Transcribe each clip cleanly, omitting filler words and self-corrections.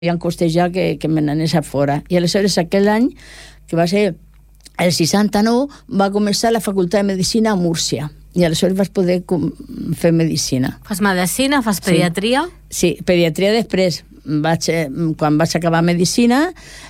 havien costejat que me n'anés a fora. I aleshores aquell any, que va ser el 69, va començar la Facultat de Medicina a Múrcia. I aleshores vas poder fer medicina. Fas medicina, fas pediatria? Sí, pediatria després. Quan vaig acabar medicina,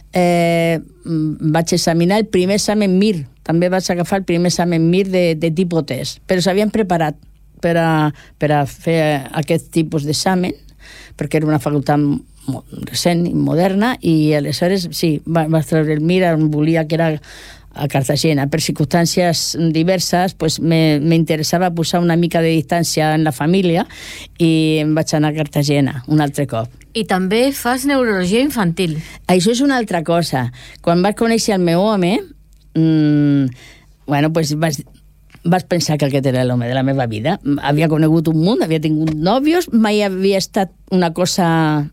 vaig examinar el primer examen MIR. També vaig agafar el primer examen MIR de tipus test. Però s'havien preparat per a fer aquest tipus d'examen, perquè era una facultat recent i moderna, i aleshores sí, vaig treure el MIR on volia, que era a Cartagena. Per circumstàncies diverses pues, m'interessava posar una mica de distància en la família i em vaig anar a Cartagena un altre cop. I també fas neurologia infantil. Això és una altra cosa. Quan vaig conèixer el meu home, bueno, pues vaig pensar que aquest era l'home de la meva vida. Havia conegut un munt, havia tingut nòvios, mai havia estat una cosa,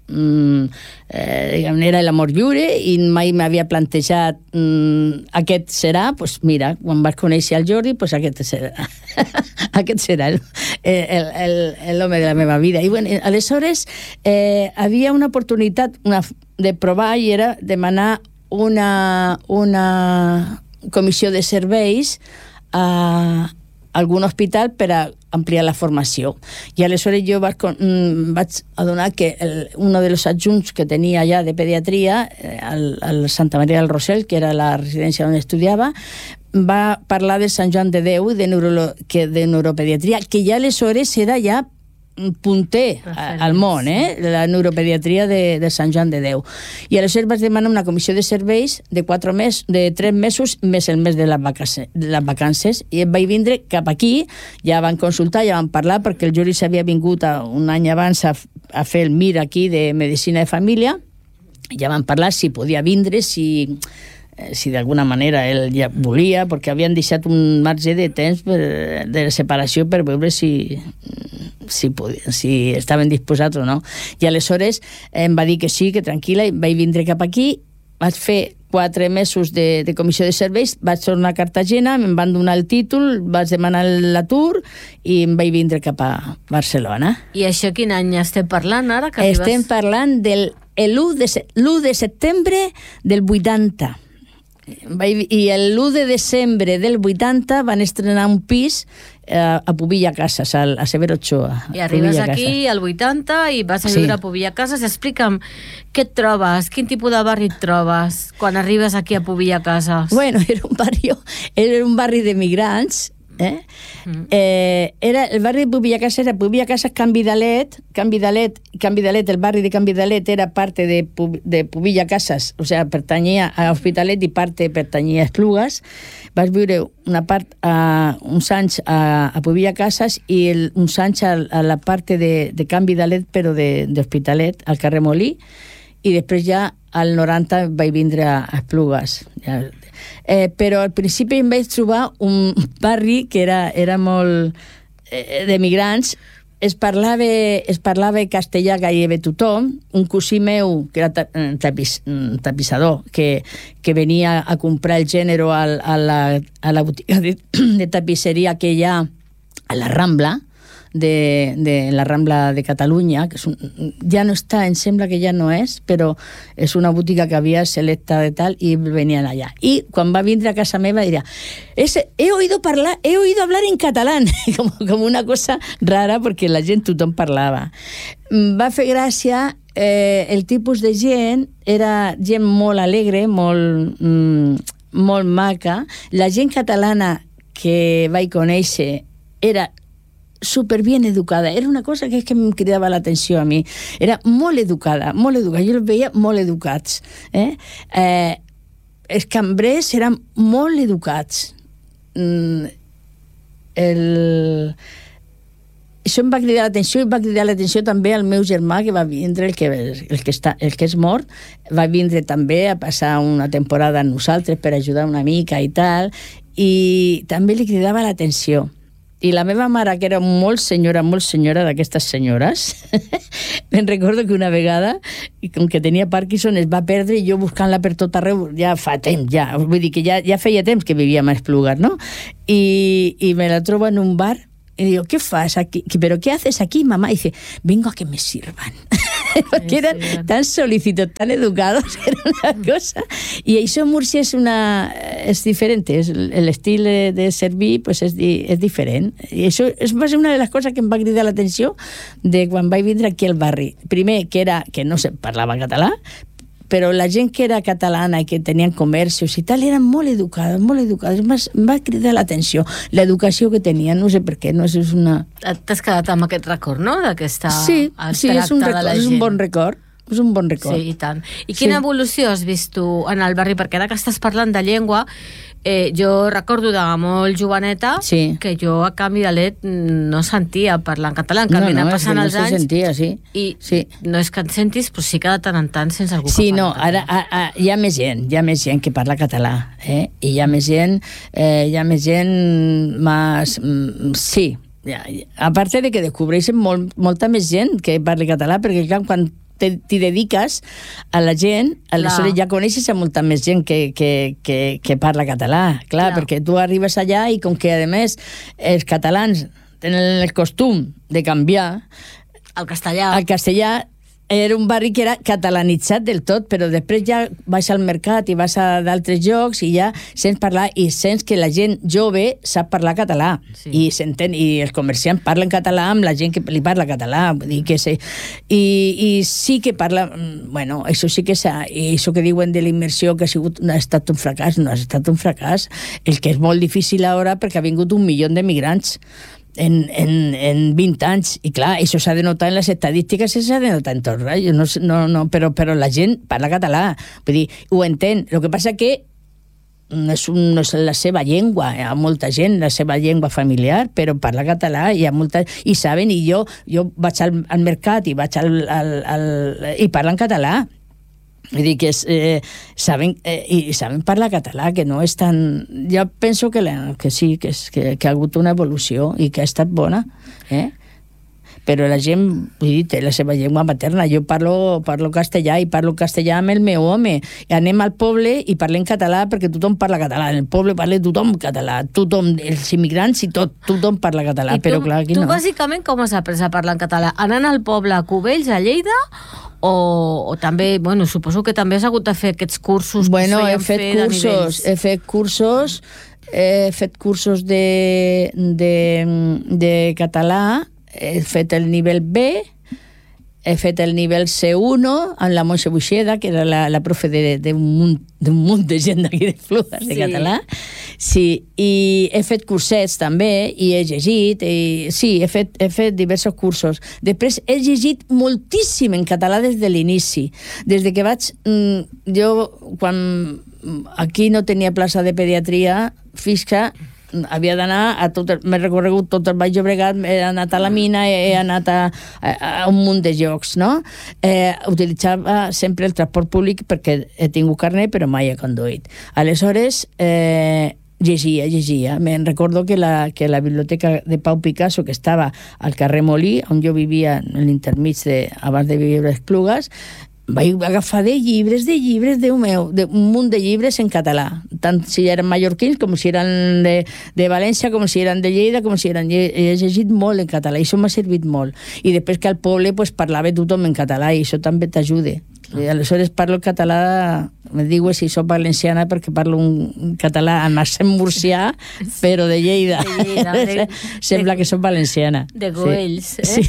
era l'amor lliure, i mai m'havia plantejat aquest serà, doncs mira, quan vaig conèixer el Jordi, doncs aquest serà. Aquest serà l'home de la meva vida. I bueno, aleshores havia una oportunitat de provar, i era demanar una comissió de serveis a algun hospital per a ampliar la formació. I aleshores jo vaig adonar que un dels adjunts que tenia allà de pediatria, al Santa Maria del Rossell, que era la residència on estudiava, va parlar de Sant Joan de Déu i de neuropediatria, que ja aleshores era ja punter al món, la neuropediatria de Sant Joan de Déu. I aleshores vaig demanar una comissió de serveis de 3 mesos més el mes de les vacances, i em vaig vindre cap aquí. Ja van consultar, ja van parlar, perquè el Jordi s'havia vingut un any abans a fer el MIR aquí de Medicina de Família. Ja van parlar si podia vindre, si d'alguna manera ell ja volia, perquè havien deixat un marge de temps de separació per veure si estaven disposats o no. I aleshores em va dir que sí, que tranquil·la, i vaig vindre cap aquí. Vaig fer 4 mesos de comissió de serveis, vaig tornar a Cartagena, em van donar el títol, vaig demanar l'atur i em vaig vindre cap a Barcelona. I això quin any estem parlant ara? Estem parlant de l'1 de setembre del 80. I l'1 de desembre del 80 van estrenar un pis a Pubilla Casas, a Severo Ochoa. I arribes aquí al 80 i vas a viure a Pubilla Casas. Explica'm, què et trobes? Quin tipus de barri et trobes quan arribes aquí a Pubilla Casas? Bueno, era un barri de migrants. Era el barri de Pubilla Casas, era Pubilla Casas, Can Vidalet, el barri de Can Vidalet era parte de Pubilla Casas, o sea, pertanyia a Hospitalet i parte pertanyia a Esplugues. Vaig viure una part uns anys a Pubilla Casas i uns anys a la parte de Can Vidalet, però d'Hospitalet, al carrer Molí, i després ja al 90 vaig vindre a Esplugues. Però al principi em vaig trobar un barri que era molt de migrants. Es parlava castellà gairebé tothom. Un cosí meu, que era tapissador, que venia a comprar el gènere a la botiga de tapisseria que hi ha a la Rambla, de la Rambla de Catalunya, que ja no està, em sembla que ja no és, però és una botiga que havia selecta de tal, i venien allà. I quan va vindre a casa meva diria, he oído hablar en catalán, com una cosa rara, perquè la gent, tothom parlava. Va fer gràcia, el tipus de gent era gent molt alegre, molt maca. La gent catalana que vaig conèixer era súper bien educada. Era una cosa que em cridava l'atenció a mi. Era molt educada. Jo els veia molt educats. Els cambrers eren molt educats. Això em va cridar l'atenció, i va cridar l'atenció també al meu germà, que va vindre, el que és mort, va vindre també a passar una temporada amb nosaltres per ajudar una mica i tal, i també li cridava l'atenció. I la meva mare, que era molt senyora d'aquestes senyores, me'n recordo que una vegada, com que tenia Parkinson, es va perdre, i jo buscant-la per tot arreu, ja fa temps, vull dir que ja feia temps que vivíem a Esplugues, no? I me la trobo en un bar, y digo, ¿qué fas aquí? ¿Pero qué haces aquí, mamá? Y dice, vengo a que me sirvan. perquè eren tan solícitos, tan educados, era una cosa. I això a Múrcia és diferent, l'estil de servir pues és diferent. I això va ser una de les coses que em va cridar l'atenció de quan vaig vindre aquí al barri. Primer, que no se parlava català, però la gent que era catalana i que tenien comerços i tal eren molt educades, molt educades. Em va cridar l'atenció l'educació que tenien, no sé per què, no és una... T'has quedat amb aquest record, no? D'aquesta... Sí, és un record, és un bon record. És un bon record. Sí, i tant. I quina evolució has vist tu en el barri? Perquè ara que estàs parlant de llengua, jo recordo de molt joveneta que jo a Can Vidalet no sentia parlar en català. En canvi, passant els anys... sentia, sí. I no és que en sentis, però sí que de tant en tant sents algú que parla català. Ara hi ha més gent que parla català, I hi ha més gent més... Sí, a part de que descobreixen molta més gent que parla català, perquè clar, quan t'hi dediques a la gent, aleshores ja coneixes a molta més gent que parla català, clar, perquè tu arribes allà i com que, a més, els catalans tenen el costum de canviar al castellà, era un barri que era catalanitzat del tot, però després ja vas al mercat i vas a d'altres llocs i ja sents parlar i sents que la gent jove sap parlar català i s'entén, i els comerciants parlen català amb la gent que li parla català, vull dir que i sí que parla, bueno, això sí que i això que diuen de la immersió que ha estat un fracàs, no ha estat un fracàs, el que és molt difícil ara perquè ha vingut 1 milió de migrants en 20 anys, i clar, això s'ha de notar en les estadístiques, s'ha de notar en tot, però la gent parla català, vull dir, ho entén, el que passa que no és la seva llengua, hi ha molta gent, la seva llengua familiar, però parla català, hi ha molta, i saben, i jo vaig al mercat i vaig i parlen català. Vull dir que saben parlar català, que no és tan... Jo penso que sí, que ha hagut una evolució i que ha estat bona, però la gent, vull dir, té la seva llengua materna. Jo parlo castellà i parlo castellà amb el meu home. I anem al poble i parlem català perquè tothom parla català. En el poble parla tothom català. Tothom, els immigrants i tothom parla català. Però clar, aquí no. Tu bàsicament com has après a parlar en català? Anant al poble a Cubells, a Lleida, o també, bueno, suposo que també has hagut de fer aquests cursos? Bueno, he fet cursos de català, he fet el nivell B, he fet el nivell C1 amb la Montse Buixeda, que era la profe d'un munt de gent d'aquí de Flugues, de català. Sí, i he fet cursets també, i he llegit, he fet diversos cursos. Després he llegit moltíssim en català des de l'inici. Des de que vaig... Jo, quan aquí no tenia plaça de pediatria física, havia d'anar a tot, m'he recorregut tot el Baix Llobregat, he anat a la mina, he anat a un munt de llocs, no? Utilitzava sempre el transport públic perquè he tingut carnet però mai he conduït. Aleshores llegia. Me'n recordo que la biblioteca de Pau Picasso, que estava al carrer Molí, on jo vivia en l'intermig abans de viure a Esplugues, vaig agafar de llibres, un munt de llibres en català, tant si eren mallorquins com si eren de València, com si eren de Lleida, com si eren... He llegit molt en català i això m'ha servit molt. I després que al poble pues, parlava tothom en català i això també t'ajuda. Aleshores parlo català, me diu si soc valenciana perquè parlo un català amb accent murcià, però de Lleida. Sembla que soc valenciana. De Goells, Sí.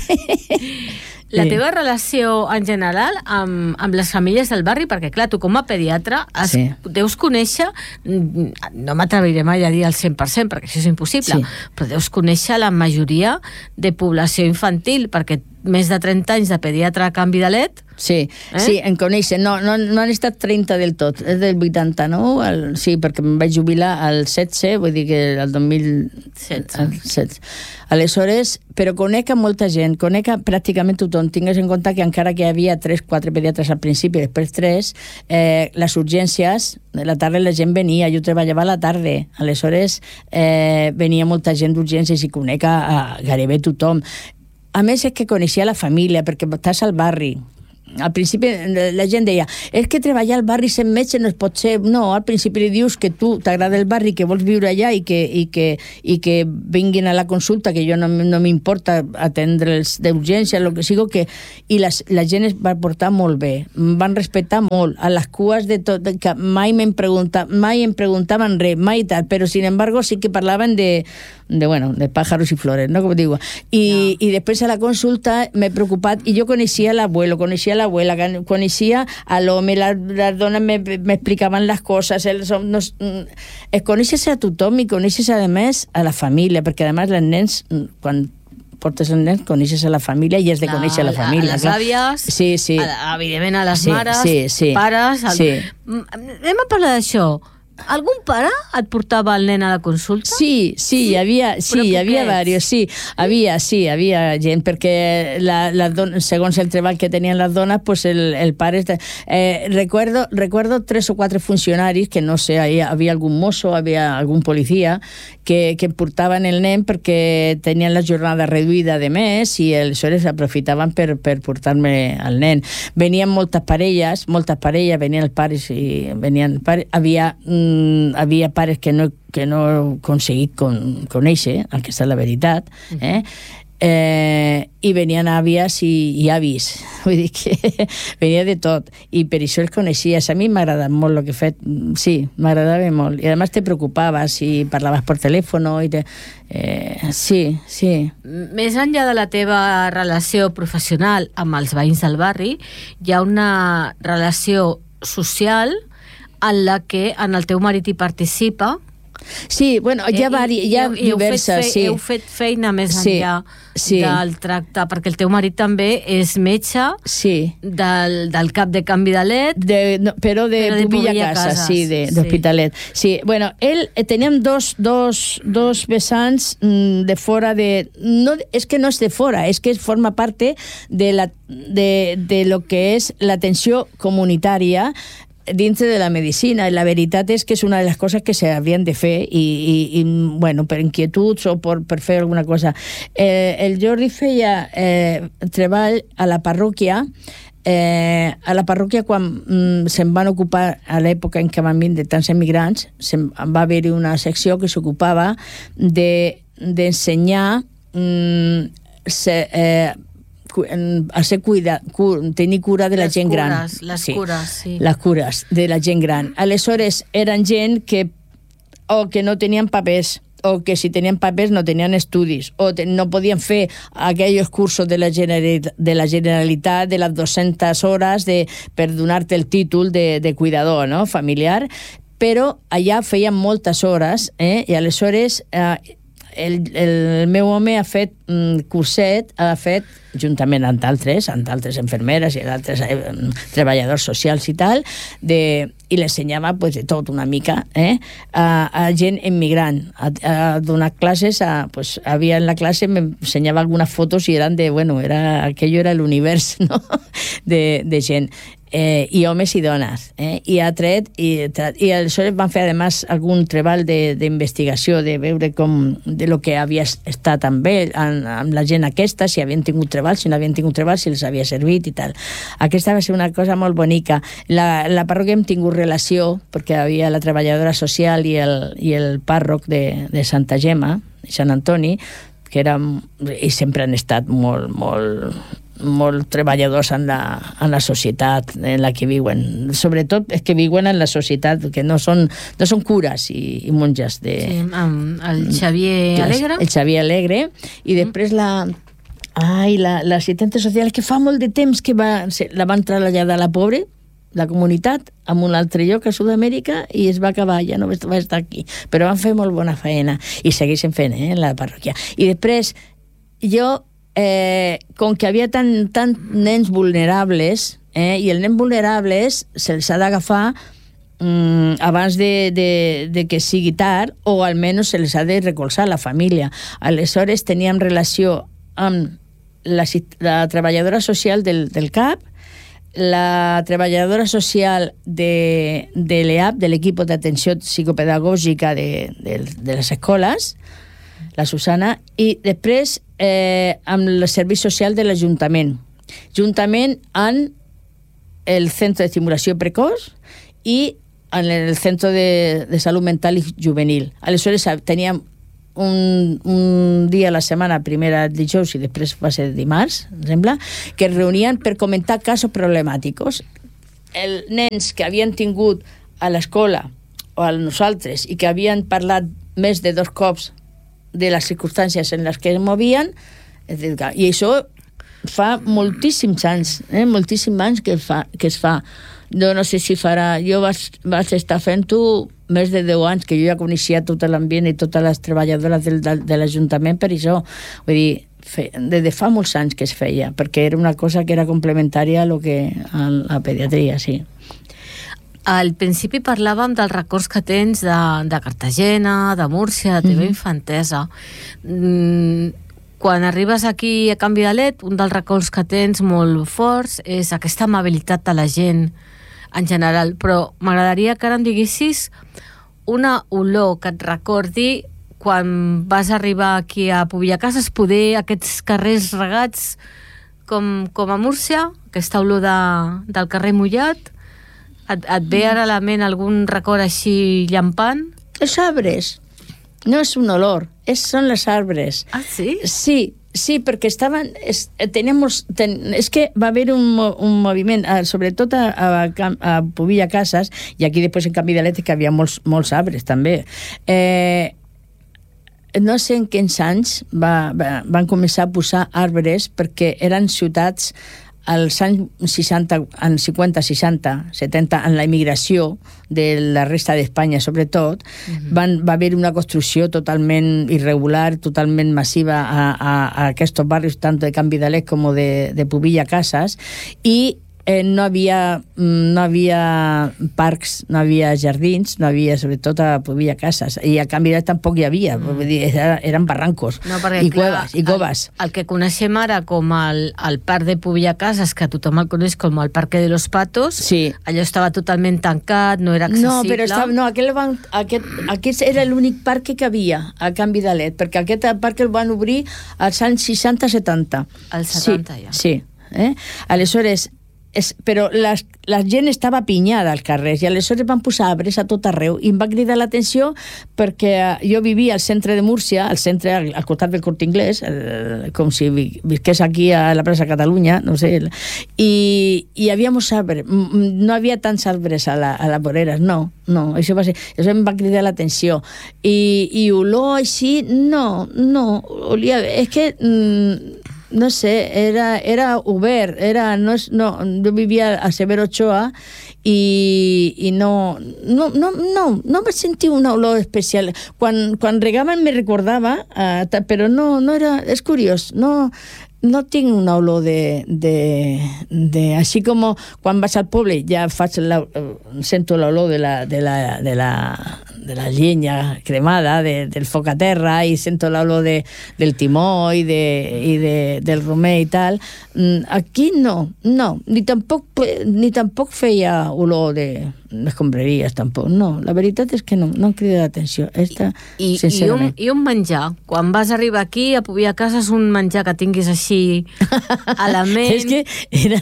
La teva relació en general amb les famílies del barri, perquè clar, tu com a pediatre deus conèixer, no m'atreviré mai a dir el 100% perquè això és impossible, però deus conèixer la majoria de població infantil, perquè més de 30 anys de pediatre a Can Vidalet. Sí, en coneixen. No han estat 30 del tot, és del 89, sí, perquè em vaig jubilar al 16, vull dir que el 2016. Aleshores, però conec a molta gent, conec a pràcticament tothom. Tingues en compte que encara que hi havia 3-4 pediatres al principi, després 3, les urgències, a la tarda la gent venia, jo treballava a la tarda, aleshores venia molta gent d'urgències i conec a gairebé tothom. A més és que coneixia la família, perquè estàs al barri, al principi la gent deia, és que treballar al barri sent metge no es pot ser, no, al principi li dius que tu t'agrada el barri, que vols viure allà i que vinguin a la consulta, que jo no m'importa atendre'ls d'urgència, el que sigui, i la gent es va portar molt bé, van respectar molt, a les cues de tot, que mai em preguntaven res, mai tal, però sin embargo sí que parlaven de pájaros y flores, ¿no? Como digo. Y después a la consulta me preocupaba, y yo conocía al abuelo, conocía a la abuela, conocía a l'home, las donas me explicaban las cosas, coneixes a tothom i coneixes a més a la família, perquè a més els nens, quan portes el nen, coneixes a la família i has de conèixer a la família. A les àvies, evidentment a les mares, pares... Anem a parlar d'això. Algun pare et portava el nen a la consulta? Sí, hi havia diversos, hi havia gent, perquè segons el treball que tenien les dones, pues el pare... Recuerdo 3 o 4 funcionaris, que no sé, havia algun mosso, havia algun policia, que portaven el nen perquè tenien la jornada reduïda de mes i aleshores aprofitaven per portar-me el nen. Venien moltes parelles, venien els pares i venien pares. Havia pares que no he aconseguit conèixer, el que és la veritat, i venien àvies i avis, vull dir que venia de tot, i per això els coneixies. A mi m'ha agradat molt el que he fet, sí, m'agradava molt, i a més te preocupaves i parlaves per telèfon sí. Més enllà de la teva relació professional amb els veïns del barri, hi ha una relació social en la que en el teu marit hi participa. Sí, bueno, hi ha diverses, sí. Heu fet feina més enllà del tracte, perquè el teu marit també és metge del CAP de Can Vidalet, però de Pubilla Casas, sí, d'Hospitalet. Sí, bueno, teníem dos vessants de fora de... No, és que no és de fora, és que forma parte de lo que és l'atenció comunitària dintre de la medicina, i la veritat és que és una de les coses que s'haurien de fer i bueno, per inquietuds o per fer alguna cosa. El Jordi feia treball a la parròquia quan se'n van ocupar, a l'època en què van vindre tants emigrants, va haver-hi una secció que s'ocupava d'ensenyar a ser tenir cura de la gent gran. Les cures de la gent gran. Aleshores, eren gent que no tenien papers, o que si tenien papers no tenien estudis, o no podien fer aquells cursos de la Generalitat de les 200 hores per donar-te el títol de cuidador, no? Familiar, però allà feien moltes hores, i aleshores el meu home ha fet curset, juntament amb d'altres infermeres i d'altres treballadors socials i tal, i l'ensenyava de tot una mica a gent immigrant, a donar classes, havia en la classe, m'ensenyava algunes fotos i eren aquello era l'univers, no? de gent. I homes i dones, i ha tret i aleshores van fer a més algun treball d'investigació, de veure de lo que havia estat amb ell, amb la gent aquesta, si havien tingut treball, si no havien tingut treball, si els havia servit i tal. Aquesta va ser una cosa molt bonica. La parròquia hem tingut relació perquè havia la treballadora social i el pàrroc de Santa Gemma, Sant Antoni, que i sempre han estat molt treballadors en la societat en la que viuen. Sobretot és que viuen en la societat, que no són cures i monges. El Xavier Alegre. El Xavier Alegre. I després l'assistente social, que fa molt de temps que la van traslladar a la pobre, la comunitat, a un altre lloc a Sud-amèrica, i es va acabar, ja no va estar aquí. Però van fer molt bona feina, i segueixen fent, en la parròquia. I després, jo com que havia tant nens vulnerables, i els nens vulnerables se'ls ha d'agafar abans de que sigui tard, o almenys se'ls ha de recolzar la família. Aleshores teníem relació amb la treballadora social del CAP, la treballadora social de l'EAP, de l'equip d'atenció psicopedagògica de les escoles, la Susana, i després amb el servei social de l'Ajuntament, juntament amb el Centro de Estimulació Precoç i en el Centro de Salut Mental i Juvenil. Aleshores teníem un dia a la setmana, primera dijous i després va ser dimarts, em sembla, que es reunien per comentar casos problemàtics. Els nens que havien tingut a l'escola o a nosaltres i que havien parlat més de 2 cops de les circumstàncies en les que es movien, i això fa moltíssims anys, moltíssims anys que es fa. Jo no sé si farà... Jo vaig estar fent-ho més de 10 anys, que jo ja coneixia tot l'ambient i totes les treballadores de l'Ajuntament per això. Vull dir, des de fa molts anys que es feia, perquè era una cosa que era complementària a la pediatria, sí. Al principi parlàvem dels records que tens de Cartagena, de Múrcia, de teva infantesa. Quan arribes aquí a Can Vidalet, un dels records que tens molt forts és aquesta amabilitat de la gent en general, però m'agradaria que ara em diguessis una olor que et recordi quan vas arribar aquí a Pubillacases, poder aquests carrers regats com a Múrcia, aquesta olor del carrer mullat, et ve ara a la ment algun record així llampant? Els arbres, no és un olor, són les arbres. Ah, sí? Sí, perquè estaven... és que va haver un moviment, sobretot a Pubillacases, i aquí després en Can Vidalet, que hi havia molts arbres, també. No sé en quins anys van començar a posar arbres, perquè eren ciutats als anys 60, en 50, 60, 70, en la immigració de la resta d'Espanya, sobretot, va haver una construcció totalment irregular, totalment massiva a aquests barris, tant de Can Vidalet com de Pubillacases, i no havia parcs, no havia jardins, no havia, sobretot a Pubillacases, i a Can Vidalet tampoc hi havia, eren barrancos i coves. El que coneixem ara com el parc de Pubillacases, que tothom el coneix com el Parque de los Patos, sí. Allò estava totalment tancat, no era accessible. Aquest era l'únic parc que havia a Can Vidalet, perquè aquest parc el van obrir als anys 60-70. Als 70, ja. Sí. Aleshores, però la gent estava pinyada als carrers i aleshores van posar arbres a tot arreu i em va cridar l'atenció perquè jo vivia al centre de Múrcia, al centre, al costat del Corte Inglés, com si visqués aquí a la plaça Catalunya, no sé, i hi havia molts arbres, no havia tants arbres a la vorera, no, això em va cridar l'atenció i olor així, no, olia, és que no sé, era obert, jo vivia a Severo Ochoa i no vaig sentir una olor especial. Quan regaven me recordava, però no era, és curiós, no tinc una olor així com quan vaig al poble ja sento l'olor de la llenya cremada, del foc a terra, i sento l'olor del timó i del romer i tal. Aquí no, ni tampoc feia olor de escombraries, tampoc, no, la veritat és que no em crida l'atenció, sincerament. I un menjar, quan vas arribar aquí a Pubillacases, un menjar que tinguis així a la ment... És que era...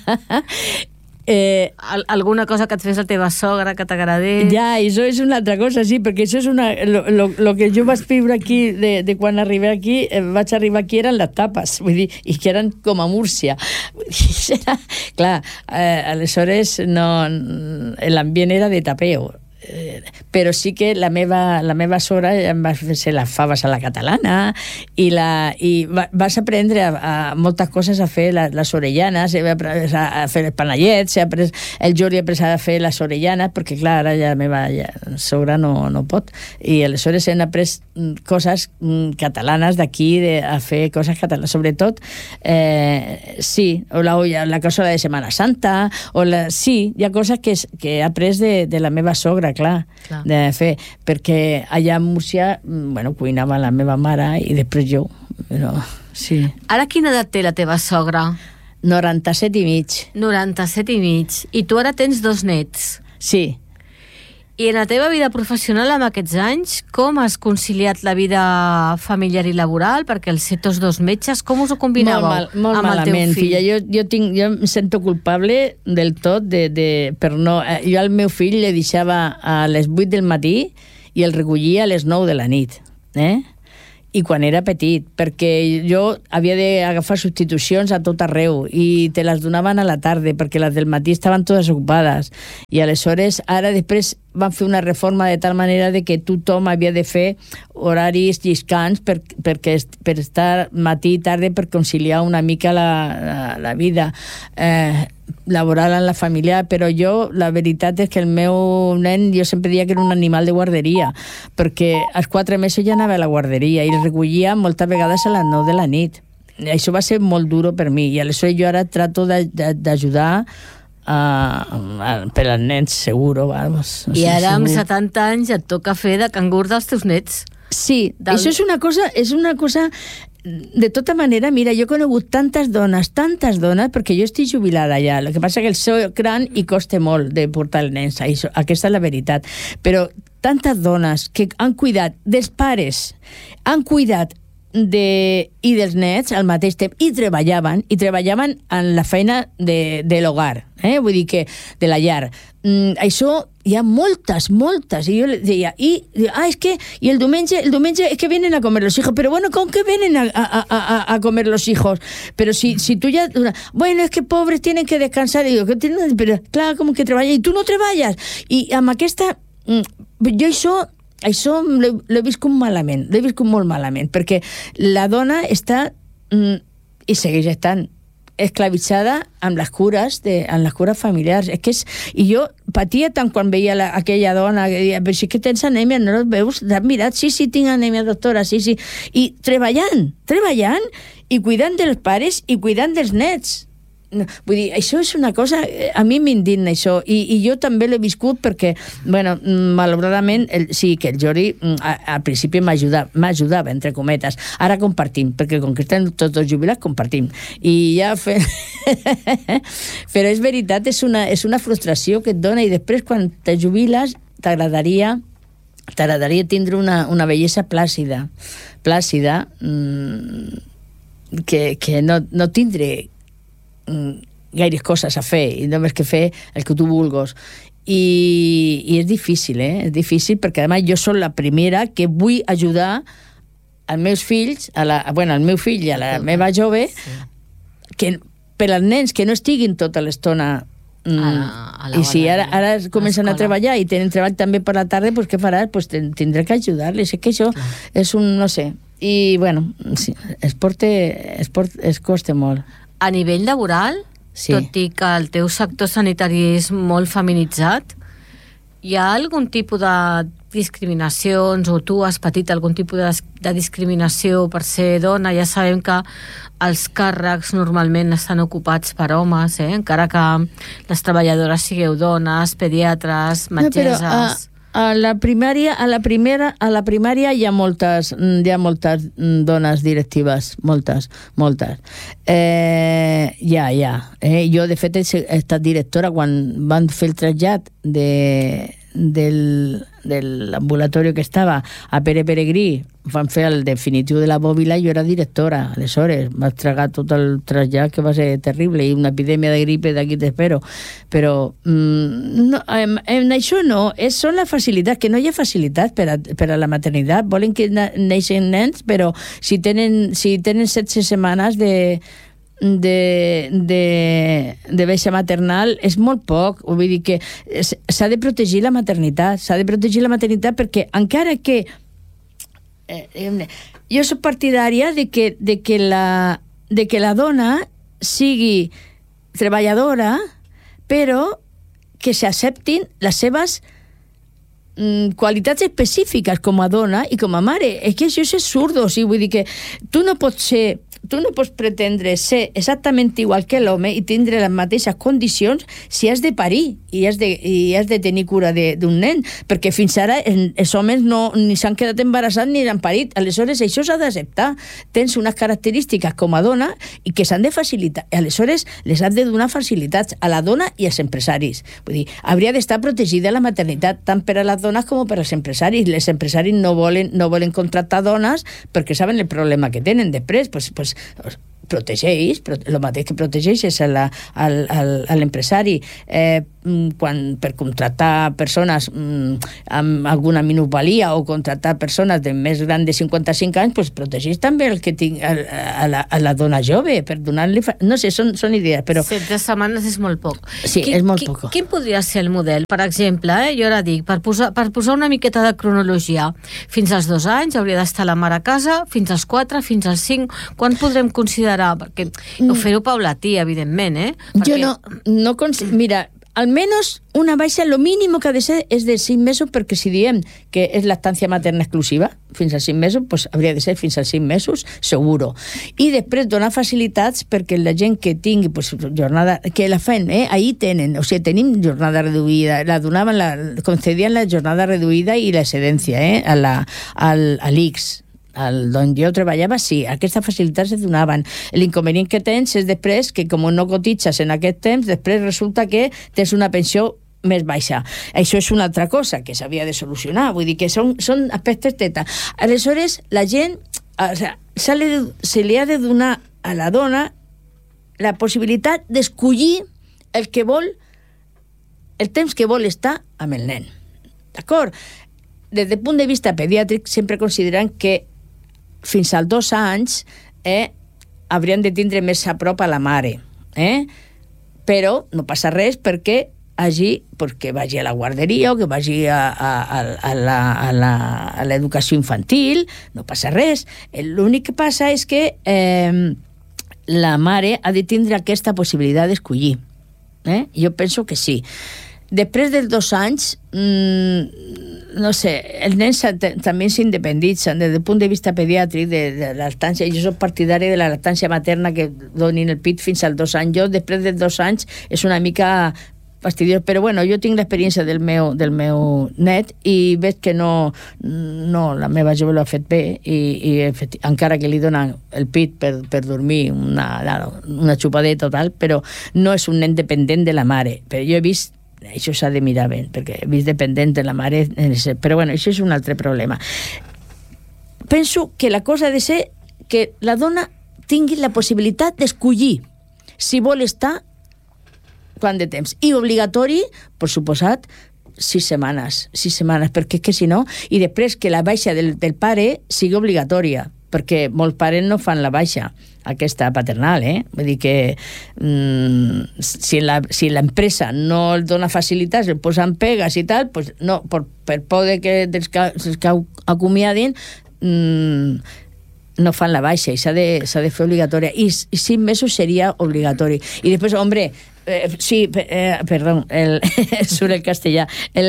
alguna cosa que et fes la teva sogra que t'agradés. Ja, això és una altra cosa, sí, perquè això és lo que jo vaig viure aquí de quan arribé aquí, vaig arribar aquí eren les tapes, vull dir, i que eren com a Múrcia. Clar, aleshores l'ambient era de tapeo, però sí que la meva sogra em va fer les faves a la catalana i vas aprendre moltes coses, a fer les orellanes, a fer els panellets, el Jordi ha après a fer les orellanes, perquè clar, ara ja la meva sogra no pot, i aleshores hem après coses catalanes d'aquí, a fer coses catalanes, sobretot sí, o la cosa de Setmana Santa, sí, hi ha coses que he après de la meva sogra, clar, de fer, perquè allà a Múrcia, cuinava la meva mare i després jo, però sí. Ara quina edat té la teva sogra? 97 i mig. 97 i mig. I tu ara tens 2 nets. Sí. I en la teva vida professional, amb aquests anys, com has conciliat la vida familiar i laboral? Perquè els ser tots dos metges, com us ho combinàveu molt amb malament, el teu fill? Filla. Jo em sento culpable del tot per no... Jo al meu fill le deixava a les 8 del matí i el recollia a les 9 de la nit, i quan era petit, perquè jo havia d'agafar substitucions a tot arreu i te les donaven a la tarda perquè les del matí estaven totes ocupades i aleshores ara després van fer una reforma de tal manera de que tothom havia de fer horaris lliscants per estar matí i tarda per conciliar una mica la vida laboral en la família, però jo la veritat és que el meu nen jo sempre deia que era un animal de guarderia perquè als 4 mesos ja anava a la guarderia i el recollia moltes vegades a les 9 de la nit. Això va ser molt duro per mi i aleshores jo ara trato d'ajudar per als nens, seguro, vamos. I ara amb 70 anys et toca fer de cangur dels teus nets. Sí, això és una cosa de tota manera, mira, jo he conegut tantes dones, perquè jo estic jubilada ja, el que passa que el seu gran i costa molt de portar els nens, aquesta és la veritat, però tantes dones que han cuidat dels pares, han cuidat i dels nets al mateix temps i treballaven en la feina de l'hogar, vull dir que de la llar. Això hi ha moltes, i jo deia, es que y el domingo es que vienen a comer los hijos, pero bueno, ¿con qué vienen a comer los hijos? Pero si tú ya, bueno, es que pobres tienen que descansar, y digo, pero claro, como que treballen, y tú no treballes, i amb aquesta, jo això l'he viscut malament, molt malament, perquè la dona està, i segueix estant, esclavitzada amb les cures familiars. I jo patia tant quan veia aquella dona que deia, però si que tens anèmia, no et veus? T'has mirat? Sí, tinc anèmia, doctora, sí. I treballant, i cuidant dels pares i cuidant dels nets. Vull dir, això és una cosa, a mi m'indigna això, i jo també l'he viscut perquè, bueno, malauradament sí que el Jordi al principi m'ajudava, entre cometes, ara compartim, perquè com que estem tots dos jubilats, compartim, i ja però és veritat, és una frustració que et dona, i després quan te jubiles t'agradaria tindre una bellesa plàcida, que no tindre gaires coses a fer i només que fer el que tu vulguis i és difícil, és difícil perquè a més jo soc la primera que vull ajudar als meus fills, al meu fill i a la meva jove, que per als nens que no estiguin tota l'estona i si ara comencen a treballar i tenen treball també per la tarda, doncs què faràs? Doncs tindré que ajudar-les, és que això és un, no sé, i bueno, sí, esport es costa molt. A nivell laboral, tot i que el teu sector sanitari és molt feminitzat, hi ha algun tipus de discriminacions, o tu has patit algun tipus de discriminació per ser dona? Ja sabem que els càrrecs normalment estan ocupats per homes, encara que les treballadores sigueu dones, pediatres, metgesses... A la primària hi ha moltes dones directives, moltes. Jo, de fet, he estat directora quan van fer el trasllat de l'ambulatori que estava a Pere Peregrí, van fer el definitiu de la Bòbila, jo era directora, aleshores m'ha tragat tot el trasllat, que va ser terrible, i una epidèmia de gripe d'aquí t'espero, però en això no, són les facilitats, que no hi ha facilitats per a la maternitat, volen que neixen nens, però si tenen 16 setmanes de baixa maternal és molt poc, vull dir que s'ha de protegir la maternitat, perquè encara que jo soc partidària de que la dona sigui treballadora, però que s'acceptin les seves qualitats específiques com a dona i com a mare. És que això és absurd, o sigui, vull dir que tu no pots ser tu no pots pretendre ser exactament igual que l'home i tindre les mateixes condicions si has de parir i has de tenir cura d'un nen, perquè fins ara els homes ni s'han quedat embarassats ni han parit. Aleshores, això s'ha d'acceptar. Tens unes característiques com a dona i que s'han de facilitar. Aleshores, les has de donar facilitats a la dona i als empresaris. Vull dir, hauria d'estar protegida la maternitat tant per a les dones com per als empresaris. Les empresaris no volen contractar dones perquè saben el problema que tenen després. Pues protegeix, el mateix que protegeixes a l'empresari per contractar persones amb alguna minusvalia o contractar persones de més gran de 55 anys, pues protegeix també el que tinc a la dona jove per donar-li... No sé, són idees, però... 16 setmanes és molt poc. Sí, és molt poc. Quin podria ser el model? Per exemple, jo ara dic, per posar una miqueta de cronologia, fins als 2 anys hauria d'estar la mare a casa, fins als 4, fins als 5, quan podrem considerar? Perquè fer-ho paulatí, evidentment, Perquè... Jo no mira, almenys una baixa, lo mínimo que ha de ser és de 5 mesos, perquè si diem que és lactància materna exclusiva, fins als 5 mesos, pues hauria de ser fins als 5 mesos, seguro. I després donar facilitats perquè la gent que tingui jornada, que la fan, ahí tenen, o sigui, tenim jornada reduïda, la donaven, concedien la jornada reduïda i la excedència, a l'ICS. D'on jo treballava, sí, aquestes facilitats es donaven. L'inconvenient que tens és després que, com no cotitzes en aquest temps, després resulta que tens una pensió més baixa. Això és una altra cosa que s'havia de solucionar, vull dir que són aspectes teta. Aleshores, la gent, se li ha de donar a la dona la possibilitat d'escollir el que vol, el temps que vol estar amb el nen. D'acord? Des del punt de vista pediàtric, sempre consideran que fins als 2 anys haurien de tindre més a prop a la mare. Però no passa res perquè vagi a la guarderia o que vagi a l'educació infantil, no passa res. L'únic que passa és que la mare ha de tindre aquesta possibilitat d'escollir. Jo penso que sí. Després dels 2 anys, no sé, els nens també s'independitzen des del punt de vista pediàtric de la lactància. Jo soc partidari de la lactància materna, que donin el pit fins als 2 anys. Jo, després dels 2 anys, és una mica fastidiós, però bueno, jo tinc l'experiència del meu net i veig que no, la meva jove l'ha fet bé i encara que li donen el pit per dormir una xupadeta o tal, però no és un nen dependent de la mare. Però jo he vist, això s'ha de mirar bé, perquè he vist dependent de la mare, però bueno, això és un altre problema. Penso que la cosa ha de ser que la dona tingui la possibilitat d'escollir si vol estar quant de temps. I obligatori, per suposat, 6 setmanes, perquè és que si no, i després que la baixa del pare sigui obligatòria, perquè molts pares no fan la baixa aquesta paternal, vull dir que si l'empresa no el dona facilitats, el posen pegues i tal, pues no, per por que dels que acomiadin no fan la baixa i s'ha de fer obligatòria, i 5 mesos seria obligatori. I després, hombre, perdó, sobre el castellà,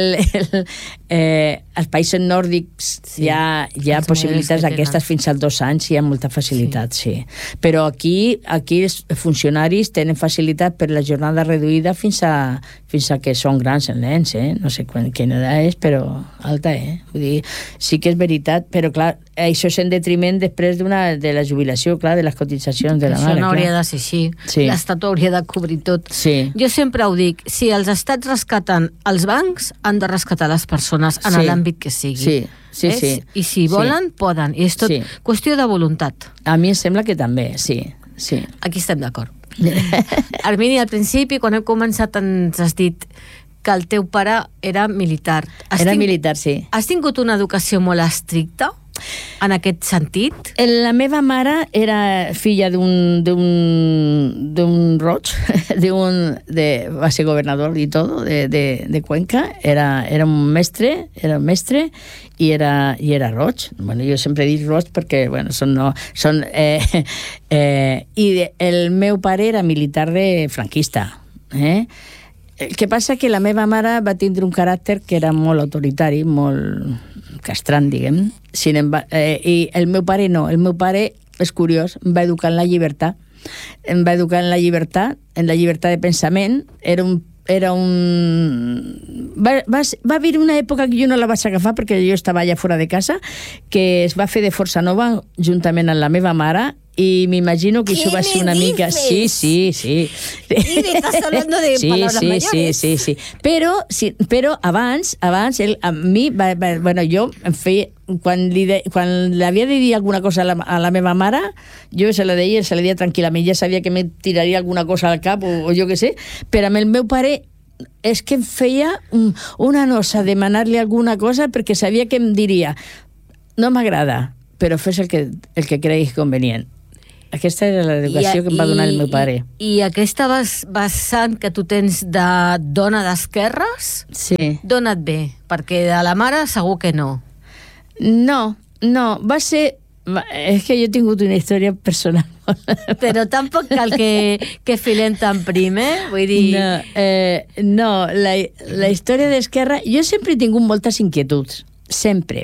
als països nòrdics hi ha possibilitats aquestes fins als 2 anys, hi ha molta facilitat, sí. Però aquí els funcionaris tenen facilitat per la jornada reduïda fins a que són grans els nens, no sé quina edat és, però alta, vull dir, sí que és veritat, però clar, això és en detriment després de la jubilació, clar, de les cotitzacions de la mare. Això no hauria de ser així. L'Estat hauria de cobrir tot. Sí. Jo sempre ho dic, si els estats rescaten els bancs, han de rescatar les persones en l'àmbit que sigui. Sí. I si volen, poden. I és tot qüestió de voluntat. A mi em sembla que també, sí. Aquí estem d'acord. Armini, al principi, quan hem començat, ens has dit que el teu pare era militar. Militar, sí. Has tingut una educació molt estricta en aquest sentit? La meva mare era filla d'un roig, va ser governador i tot, de Cuenca, era un mestre i era roig. Bueno, jo sempre dic roig perquè, bueno, i el meu pare era militar franquista, El que passa que la meva mare va tindre un caràcter que era molt autoritari, molt castrant, diguem. I el meu pare no. El meu pare és curiós, em va educar en la llibertat. Em va educar en la llibertat de pensament. Va haver una època que jo no la vaig agafar perquè jo estava allà fora de casa, que es va fer de Força Nova juntament amb la meva mare, y me imagino que eso va a ser una mica... Sí. Y me estás hablando de palabras mayores. Sí. Pero abans a mi, bueno, jo em feia... Quan l'havia de dir alguna cosa a la meva mare, jo se la deia tranquil·lament, ja sabia que me tiraria alguna cosa al cap o jo què sé, però amb el meu pare és que em feia una nosa demanar-li alguna cosa perquè sabia que em diria no m'agrada, però fes el que creguis convenient. Aquesta era l'educació que em va donar el meu pare. I aquesta vessant que tu tens de dona d'esquerres, sí, d'on et ve? Perquè de la mare segur que no. No, va ser... És que jo he tingut una història personal. Però tampoc cal que filem tan prim, Vull dir... No, la història d'Esquerra... Jo sempre he tingut moltes inquietuds. Sempre.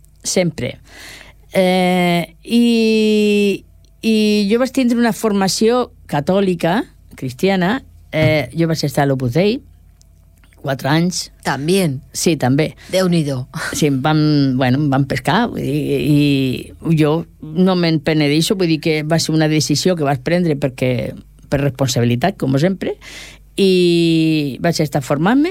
I jo vaig tindre una formació catòlica, cristiana. Jo vaig estar a l'Opus Dei 4 anys. També? Sí, també. Déu-n'hi-do. Sí, em van pescar i jo no me'n penedeixo, vull dir que va ser una decisió que vaig prendre per responsabilitat, com sempre, i vaig estar formant-me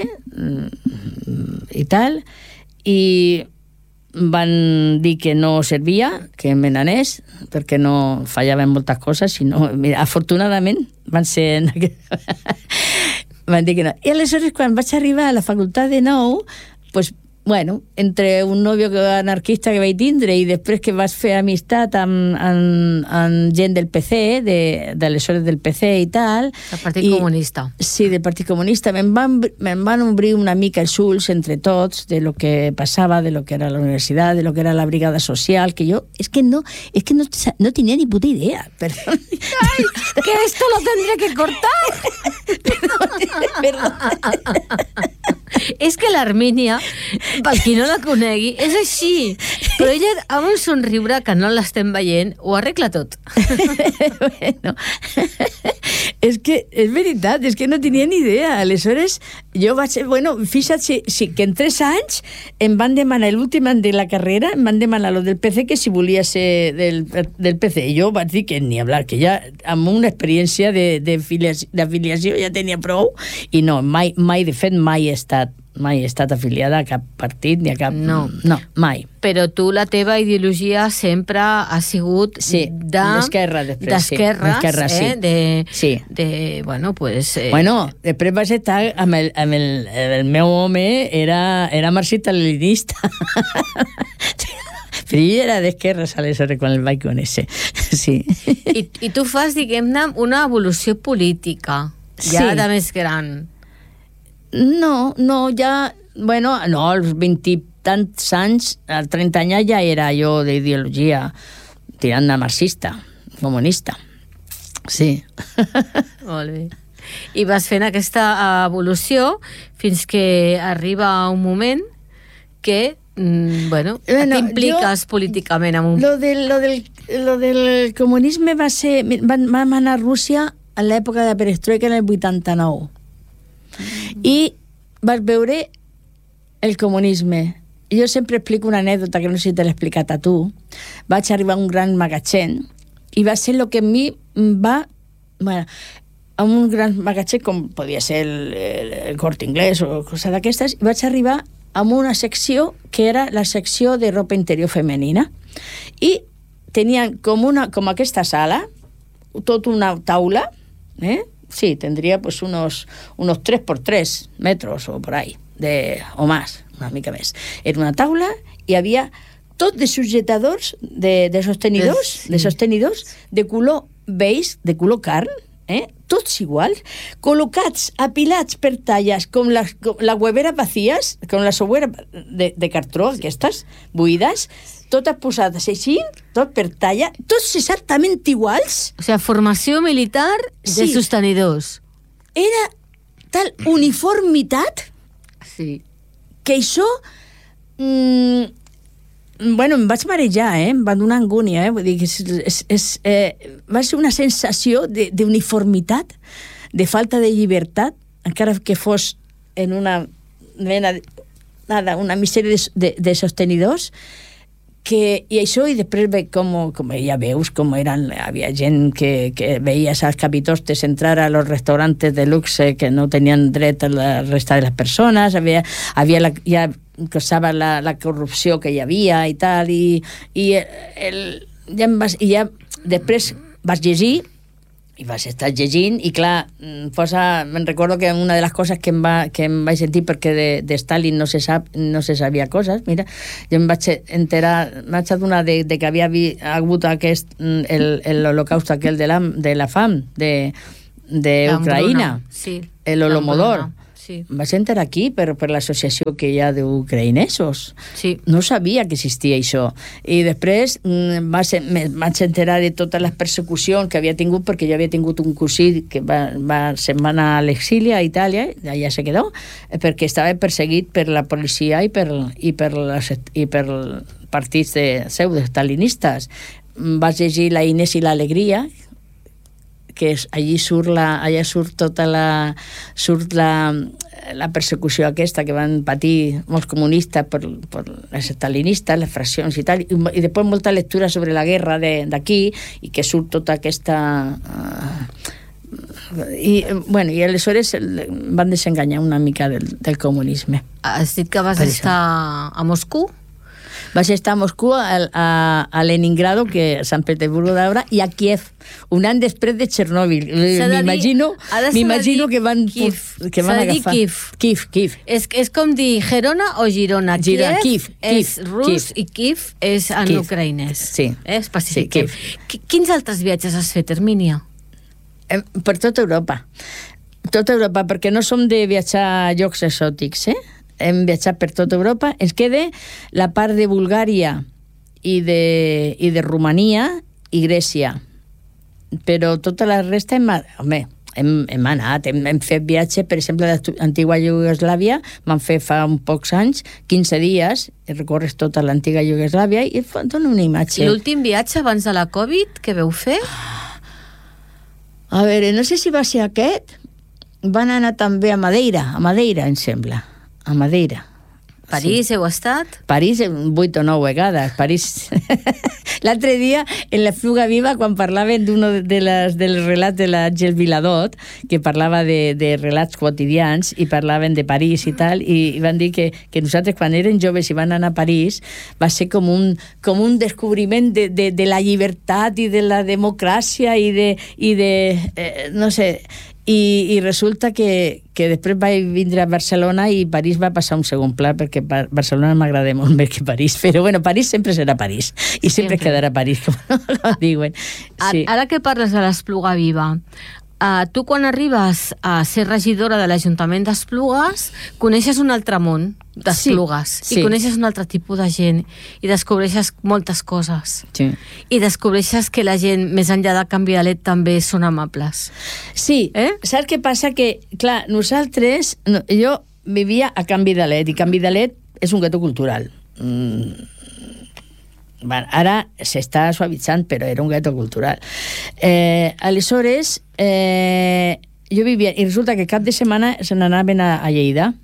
i tal, i van dir que no servia, que me n'anés, perquè no fallaven moltes coses, sinó, mira, afortunadament van ser... van dir que no. I aleshores, quan vaig arribar a la facultat de nou, pues, bueno, entre un nòvio anarquista que vaig tindre i després que vaig fer amistat amb gent del PC, d'aleshores del PC i tal... Del Partit Comunista. Sí, del Partit Comunista. Me'n van obrir una mica els ulls entre tots de lo que passava, de lo que era la universitat, de lo que era la brigada social, que jo és que no tenia ni puta idea. Perdón. Ay, que esto lo tendré que cortar. Perdón. És que l'Armínia, per qui no la conegui, és així. Però ella, amb un somriure que no l'estem veient, ho arregla tot. Bueno, és que és veritat, és que no tenia ni idea. Aleshores, jo vaig... Bueno, fixa't, sí, que en 3 anys em van demanar, l'últim any de la carrera, em van demanar lo del PC, que si volia ser del PC. Jo vaig dir que ni hablar, que ja amb una experiència d'afiliació ja tenia prou, i no, mai, de fet, mai he estat afiliada a cap partit ni a cap... No, mai. Però tu, la teva ideologia sempre ha sigut d'esquerra, després. D'esquerres, sí. Bueno, pues... Bueno, després vaig estar amb el meu home, era marxista-leninista. Però jo era d'esquerres, aleshores, quan el vaig conèixer. Sí. I tu fas, diguem-ne, una evolució política, ja de més gran. No, ja... Bueno, no, als 20 i tants anys, als 30 anys ja era jo d'ideologia tirant de marxista, comunista. Sí. Molt bé. I vas fent aquesta evolució fins que arriba un moment que, t'impliques políticament amb un... Lo del comunisme va ser... Vam anar a Rússia en l'època de Perestroika en el 89. I vas veure el comunisme. Jo sempre explico una anècdota que no sé si te l'he explicat a tu. Vaig arribar a un gran magatzem i va ser el que a mi va... Bueno, a un gran magatzem com podia ser el Corte Inglés o cosa d'aquestes, i vaig arribar a una secció que era la secció de ropa interior femenina. I tenien com aquesta sala, tota una taula, sí, tendría pues unos 3 por 3 metros o por ahí, o más, una mica més. Era una taula i havia tot de sujetadors, de sostenidors, de color beige, de color carn, tots iguals, col·locats, apilats per talles, com la huevera vacías, com la seuera de cartró, aquestes, buides, totes posades així, tot per talla, tots exactament iguals. O sigui, formació militar de sostenidors. Era tal uniformitat que això Bueno, em vaig marejar, em va donar angúnia, vull dir que va ser una sensació d'uniformitat, de falta de llibertat, encara que fos en una mena una misèria de sostenidors, i això, i després com ja veus com eren, havia gent que veia als capitostes entrar a los restaurantes de luxe que no tenien dret a la resta de les persones, ja cosava la corrupció que hi havia i tal, i ja després vas llegir i vas estar llegint, i clar, me'n recordo que una de les coses que em vaig sentir, perquè de Stalin no se sabia coses, mira, jo em vaig enterar, m'haig adonar de que havia hagut l'holocaust aquell de la fam d'Ucraïna, sí, l'Holodomor. Sí. Em vaig enterar aquí per l'associació que hi ha d'ucraïnesos. Sí. No sabia que existia això. I després vaig enterar de totes les persecucions que havia tingut, perquè jo havia tingut un cosí que se'n va anar a l'exili a Itàlia, allà se quedó, perquè estava perseguit per la policia i per partits pseudo-stalinistes. Vaig llegir La Inés i l'alegria, que allí surt tota la persecució aquesta que van patir molts comunistes per les estalinistes, les fraccions i tal, i després molta lectura sobre la guerra d'aquí, i que surt tota aquesta i aleshores van desenganyar una mica del comunisme. Has dit que vas estar a Moscou? Vaig estar a Moscou, a Leningrado, que a Sant Petersburgo d'ara, i a Kiev, un any després de Txernòbil. M'imagino que van agafar... Kiev. És com dir Gerona o Girona. Kiev és rus i Kiev és en ucraïnès. Sí. Específic. Quins altres viatges has fet, Hermínia? Per tota Europa. Tota Europa, perquè no som de viatjar a llocs exòtics, hem viatjat per tota Europa. Ens queda la part de Bulgària i de Romania i Grècia, però tota la resta hem anat, hem fet viatge, per exemple, a l'antiga Iugoslàvia, vam fer fa uns pocs anys, 15 dies, i recorres tota l'antiga Iugoslàvia i et dona una imatge. I l'últim viatge abans de la Covid, què veu fer? A veure, no sé si va ser aquest, van anar també a Madeira, em sembla. A Madeira. París, heu estat? París 8 o 9 vegades. París... L'altre dia, en la Fluga Viva, quan parlaven d'un dels relats de l'Àngel Viladot, que parlava de relats quotidians, i parlaven de París i tal, i van dir que nosaltres, quan eren joves i van anar a París, va ser com un descobriment de la llibertat i de la democràcia i de no sé... I resulta que després vaig vindre a Barcelona i París va passar un segon pla, perquè Barcelona m'agrada molt més que París, però bueno, París sempre serà París i sempre quedarà París, com diuen. Sí. Ara que parles de l'Espluga Viva, tu quan arribes a ser regidora de l'Ajuntament d'Esplugues coneixes un altre món d'Esplugues, i coneixes un altre tipus de gent i descobreixes moltes coses, i descobreixes que la gent, més enllà de Can Vidalet, també són amables. Sí, saps què passa? Que, clar, nosaltres, jo vivia a Can Vidalet, i Can Vidalet és un gueto cultural. Ara s'està suavitzant, però era un gueto cultural. Aleshores, jo vivia, i resulta que cap de setmana se n'anaven a Lleida,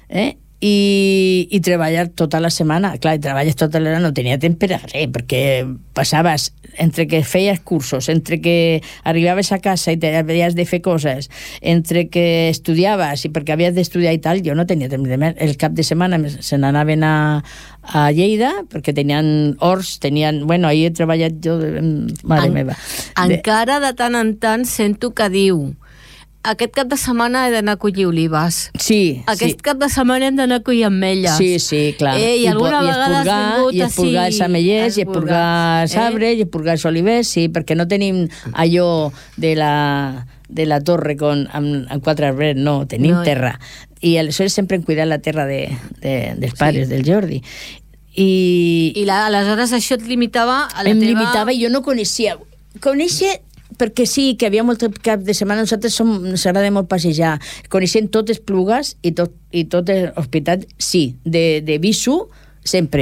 i treballar tota la setmana. Clar, treballes tota l'hora, no tenia temps per a res, perquè passaves entre que feies cursos, entre que arribaves a casa i havies de fer coses, entre que estudiaves i perquè havies d'estudiar i tal, jo no tenia temps de més. El cap de setmana se n'anaven a Lleida, perquè tenien horts, bueno, ahir he treballat jo, mare meva. Encara de tant en tant sento que diu: aquest cap de setmana he d'anar a collir olives. Sí. Aquest cap de setmana hem d'anar a collir ametlles. Sí, clar. I alguna vegada has vingut i espurgar els amellers, i espurgar els arbres, i espurgar els olivers, sí, perquè no tenim allò de la torre amb 4 arbres, no, tenim terra. I aleshores sempre hem cuidat la terra dels pares, del Jordi. I aleshores això et limitava a la teva... Em limitava i jo no coneixia. Perquè sí, que havia molt cap de setmana, nosaltres ens agrada molt passejar, coneixent totes Esplugues i tot l'hospital, sí, de visu sempre,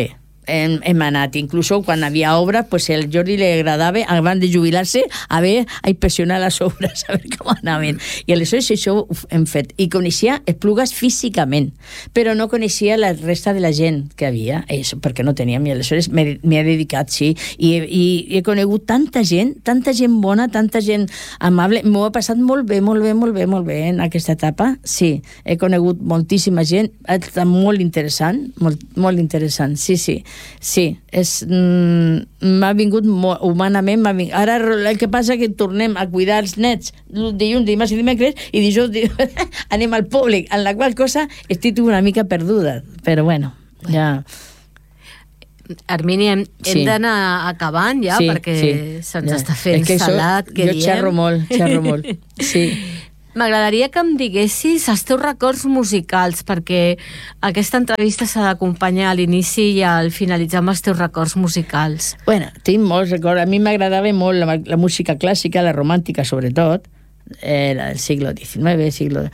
hem anat. Inclús quan hi havia obres, pues el Jordi li agradava, abans de jubilar-se, a inspeccionar les obres, a veure com anaven. I aleshores això ho hem fet. I coneixia Esplugues físicament, però no coneixia la resta de la gent que havia, això, perquè no teníem, i aleshores m'he dedicat, sí, i he conegut tanta gent bona, tanta gent amable. M'ho ha passat molt bé en aquesta etapa, sí. He conegut moltíssima gent, ha estat molt interessant, molt interessant, sí. Sí, m'ha vingut humanament, ara el que passa que tornem a cuidar els nets dilluns, dimarts i dimecres, i dijous anem al públic, en la qual cosa estic una mica perduda, però bueno, ja... Hermínia, hem d'anar acabant ja, perquè se'ns està fent salat, que diem. Jo xerro molt, sí. M'agradaria que em diguessis els teus records musicals, perquè aquesta entrevista s'ha d'acompanyar a l'inici i al finalitzar amb els teus records musicals. Bueno, tinc molts records. A mi m'agradava molt la música clàssica, la romàntica sobretot, era del siglo XIX,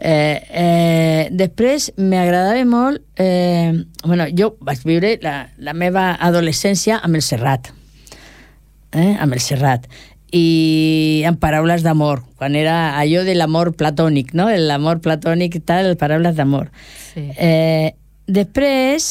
després m'agradava molt... jo vaig viure la meva adolescència amb el Serrat. I en paraules d'amor, quan era allò de l'amor platònic, no? L'amor platònic i tal, paraules d'amor. Sí. Després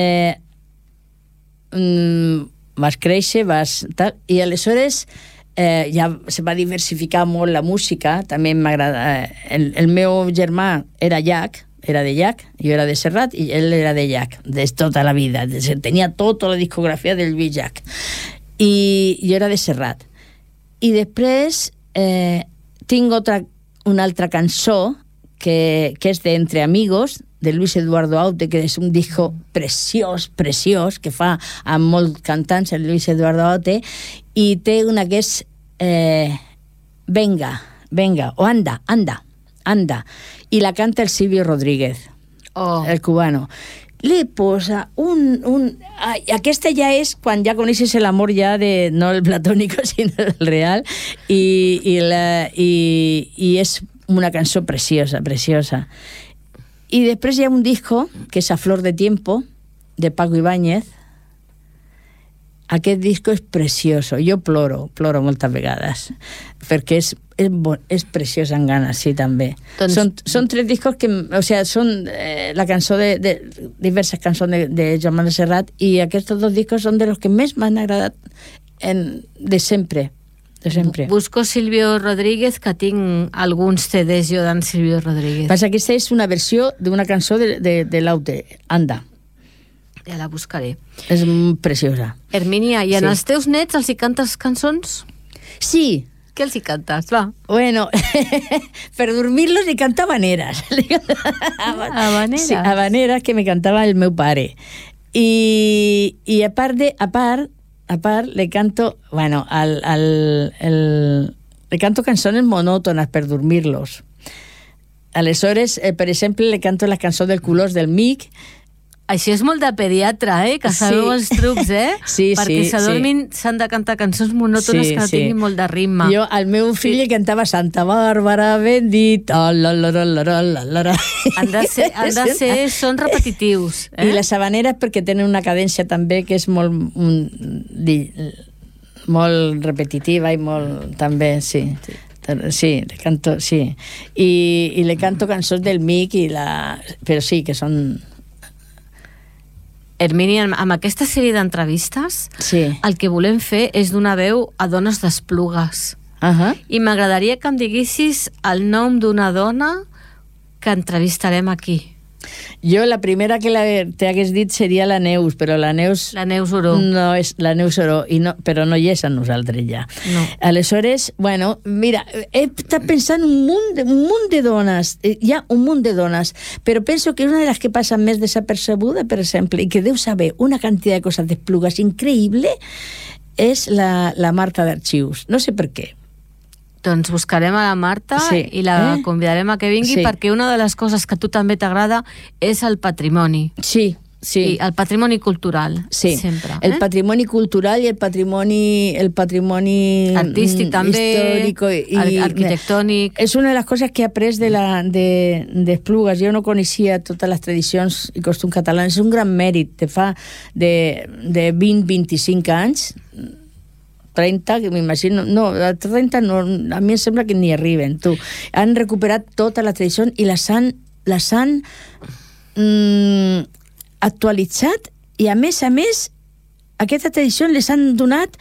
vas créixer, tal, i aleshores ja se va diversificar molt la música, també m'agrada. El meu germà era de Llac, jo era de Serrat i ell era de Llac, de tota la vida. Tenia tota la discografia del Lluís Llach. I jo era de Serrat. I després tinc una altra cançó que és de Entre Amigos, de Luis Eduardo Aute, que és un disco preciós, que fa amb molts cantants, el Luis Eduardo Aute, i té una que és Venga, o Anda, i la canta el Silvio Rodríguez, el cubano. Le posa aquesta ja és quan ja coneixes l'amor ja de, no el platònico, sinó el real, i és una cançó preciosa. I després hi ha un disco que és A Flor de Tiempo, de Paco Ibáñez. Aquest disco és precioso. Jo ploro moltes vegades, perquè és preciós en ganes, sí, també. Doncs... Són 3 discos que, o sigui, són la cançó de diverses cançons de Joan Manuel Serrat, i aquests 2 discos són de los que més m'han agradat de sempre. Busco Silvio Rodríguez, que tinc alguns CDs jo d'en Silvio Rodríguez. Passa que aquesta és una versió d'una cançó de l'Aute, Anda. Ja la buscaré. És preciosa. Hermínia, i en els teus nets els hi cantes cançons? Sí. Què els hi cantes, va? Bueno, per dormir-los li canta habaneres. Habaneres? Sí, habaneres que me cantava el meu pare. I a part le canto, bueno, le canto cançons monòtones per dormir-los. Aleshores, per exemple, le canto les cançons del Colors del Mic. Això és molt de pediatra, que sabeu els trucs, Sí, perquè s'adormin s'han de cantar cançons monòtones que no tinguin molt de ritme. Jo, al meu fill li cantava Santa Bàrbara bendita, Han de ser, són repetitius. I les habaneres perquè tenen una cadència també que és molt repetitiva i molt també, sí. Sí, le canto, sí. I le canto cançons del Mic, però sí, que són... Hermínia, amb aquesta sèrie d'entrevistes, el que volem fer és donar veu a dones d'Esplugues. I m'agradaria que em diguessis el nom d'una dona que entrevistarem aquí. Jo la primera que t'hagués dit seria la Neus, però la Neus Oró. No és la Neus Oró, però no hi és amb nosaltres ja. No. Aleshores, bueno, mira, he estat pensant un munt de dones, hi ha un munt de dones, però penso que una de les que passa més desapercebuda, per exemple, i que deu saber una quantitat de coses d'Esplugues increïble, és la Marta d'Arxius. No sé per què. Doncs buscarem a la Marta i la convidarem a que vingui perquè una de les coses que a tu també t'agrada és el patrimoni. Sí, i el patrimoni cultural, sempre. El patrimoni cultural i el patrimoni artístic també, històric i arquitectònic. És una de les coses que he après d'Esplugues. Jo no coneixia totes les tradicions i costums catalans. És un gran mèrit de 20-25 anys, 30, que m'imagino... No, 30 no, a mi em sembla que ni arriben, tu. Han recuperat tota la tradició i les han actualitzat i, a més, aquesta tradició les han donat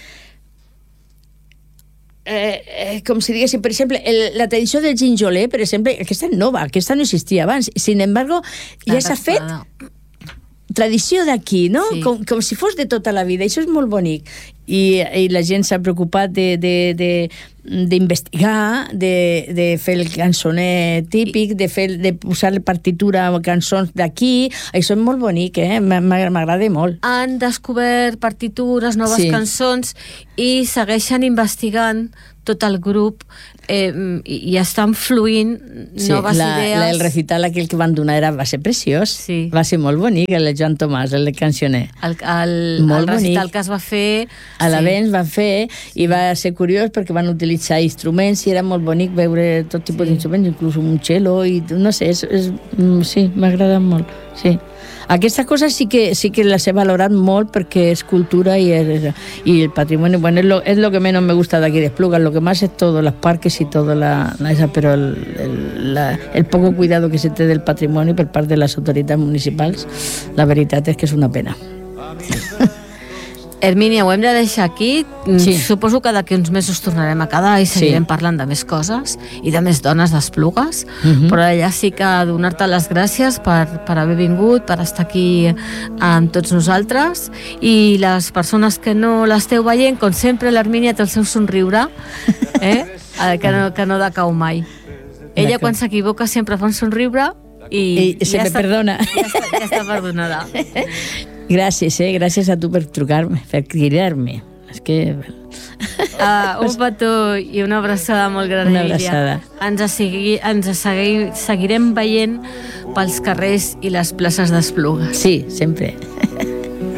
com si diguéssim, per exemple, la tradició del ginjoler, per exemple, aquesta és nova, aquesta no existia abans. Sin embargo, ja s'ha fet tradició d'aquí, no? Sí. Com si fos de tota la vida. Això és molt bonic. I la gent s'ha preocupat d'investigar, de fer el cançoner típic, de posar la partitura a cançons d'aquí. Això és molt bonic, m'agrada molt. Han descobert partitures, noves cançons i segueixen investigant tot el grup i estan fluint noves idees. El recital aquell que van donar va ser preciós. Sí. Va ser molt bonic, el de Joan Tomàs, el de cançoner. El recital que es va fer... A l'Avens van fer i va ser curiós perquè van utilitzar instruments i era molt bonic veure tot tipus d'instruments, inclús un cello i no sé, sí, m'agrada molt, sí. Aquestes coses sí que les he valorat molt perquè és cultura y el patrimonio. Bueno, es lo que menos me gusta de aquí de Esplugas. Lo que más es todo, los parques y todo pero el poco cuidado que se té del patrimonio per part de les autoritats municipals, la veritat és que és una pena. Hermínia, ho hem de deixar aquí. Suposo que d'aquí uns mesos tornarem a quedar i seguirem parlant de més coses i de més dones d'Esplugues, però allà sí que donar-te les gràcies per haver vingut, per estar aquí amb tots nosaltres, i les persones que no l'esteu veient, com sempre l'Hermínia té el seu somriure, que no decau mai. Ella quan s'equivoca sempre fa un somriure i se me perdona. Ja està perdonada. Gràcies, gràcies a tu per trucar-me, per cridar-me. És que... un petó i una abraçada molt gran, Emilia. Ens seguirem veient pels carrers i les places d'Esplugues. Sí, sempre.